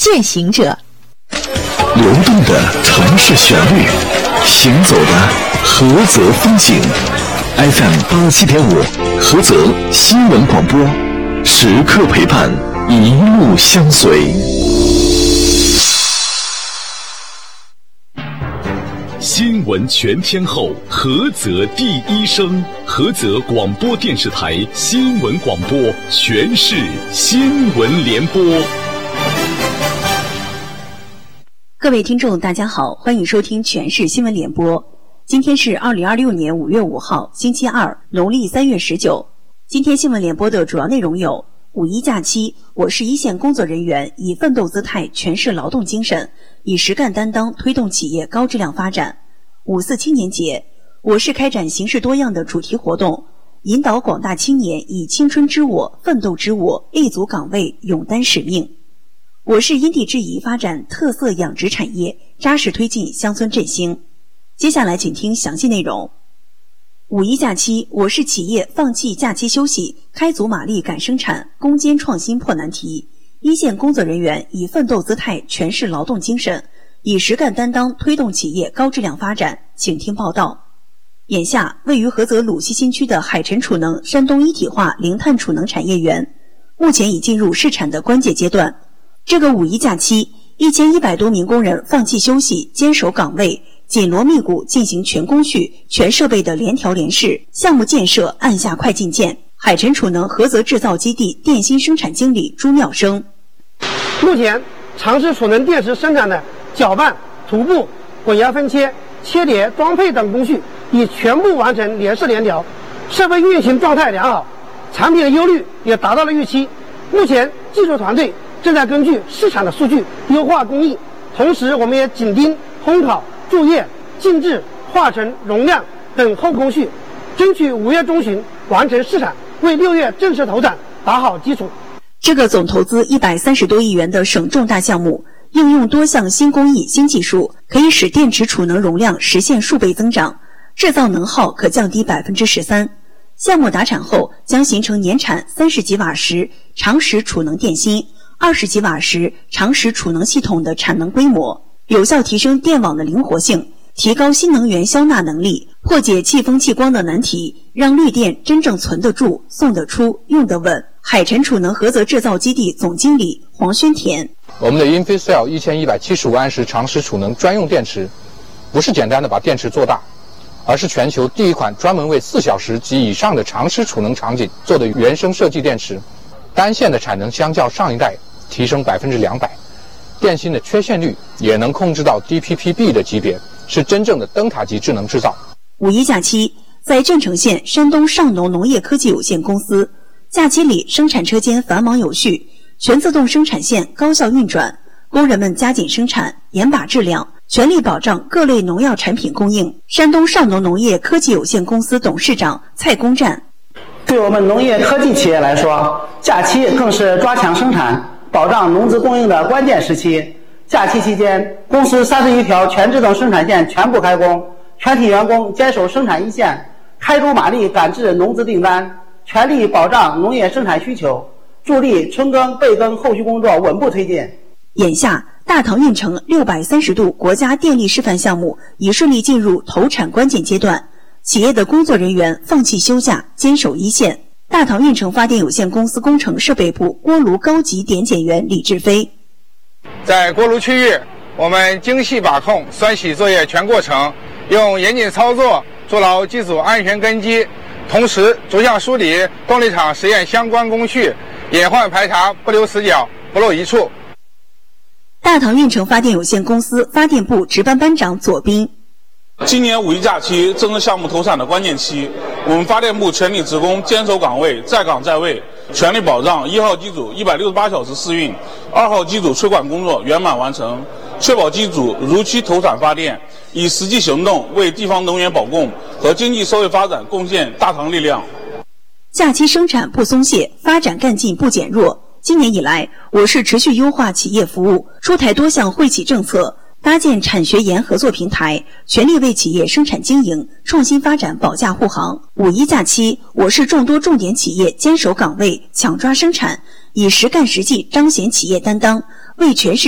践行者， 流动的城市旋律，行走的菏泽风景。FM 87.5，菏泽新闻广播，时刻陪伴，一路相随。新闻全天候，菏泽第一声，菏泽广播电视台新闻广播，全市新闻联播。 各位听众大家好，欢迎收听全市新闻联播。今天是2026年5月5号星期二，农历3月19。今天新闻联播的主要内容有：五一假期，我市一线工作人员以奋斗姿态诠释劳动精神，以实干担当推动企业高质量发展。5·4青年节，我市开展形式多样的主题活动，引导广大青年以青春之我、奋斗之我，立足岗位，勇担使命。我市因地制宜发展特色养殖产业，扎实推进乡村振兴。接下来请听详细内容。五一假期，我市企业放弃假期休息，开足马力赶生产，攻坚创新破难题。一线工作人员以奋斗姿态诠释劳动精神，以实干担当推动企业高质量发展。请听报道。眼下，位于菏泽鲁西新区的海辰储能山东一体化零碳储能产业园，目前已进入试产的关键阶段。这个五一假期，1100多名工人放弃休息，坚守岗位，紧锣密鼓进行全工序、全设备的联调联试，项目建设按下快进键。海辰储能菏泽制造基地电芯生产经理朱妙生： 目前，长时储能电池生产的搅拌、涂布、混压分切、切叠、装配等工序已全部完成联试联调，设备运行状态良好，产品的优率也达到了预期。目前，技术团队正在根据市场的数据优化工艺，同时我们也紧盯烘烤、注液、静置、化成、容量等后工序，争取5月中旬完成试产，为6月正式投产打好基础。 这个总投资130多亿元的省重大项目，应用多项新工艺、新技术，可以使电池储能容量实现数倍增长，制造能耗可降低13%。项目达产后，将形成年产30吉瓦时长时储能电芯、20吉瓦时长时储能系统的产能规模，有效提升电网的灵活性，提高新能源消纳能力，破解气风气光的难题，让绿电真正存得住、送得出、用得稳。海辰储能菏泽制造基地总经理黄宣田： 我们的 InfiCell 1175安时长时储能专用电池，不是简单的把电池做大，而是全球第一款专门为4小时及以上的长时储能场景做的原生设计电池。单线的产能相较上一代提升200%，电芯的缺陷率也能控制到 DPPB 的级别，是真正的灯塔级智能制造。 五一假期，在镇城县山东上农农业科技有限公司，假期里生产车间繁忙有序，全自动生产线高效运转，工人们加紧生产，严把质量，全力保障各类农药产品供应。山东上农农业科技有限公司董事长蔡公战： 对我们农业科技企业来说，假期更是抓强生产、保障农资供应的关键时期。假期期间，公司31条全自动生产线全部开工，全体员工坚守生产一线，开足马力赶制农资订单，全力保障农业生产需求，助力春耕备耕后续工作稳步推进。 眼下，大唐运城630度国家电力示范项目已顺利进入投产关键阶段，企业的工作人员放弃休假，坚守一线。大唐运城发电有限公司工程设备部锅炉高级点检员李志飞： 在锅炉区域，我们精细把控栓洗作业全过程，用严谨操作做牢机组安全根基，同时逐项梳理动力场实验相关工序，隐患排查不留死角，不漏一处。 大唐运城发电有限公司发电部值班班长左斌： 今年五一假期正是项目投产的关键期，我们发电部全体职工坚守岗位，在岗在位，全力保障1号机组168小时试运，2号机组吹管工作圆满完成，确保机组如期投产发电，以实际行动为地方能源保供和经济社会发展贡献大唐力量。 假期生产不松懈，发展干劲不减弱。今年以来，我市持续优化企业服务，出台多项惠企政策，搭建产学研合作平台，全力为企业生产经营、创新发展保驾护航。五一假期，我市众多重点企业坚守岗位，抢抓生产，以实干实际彰显企业担当，为全市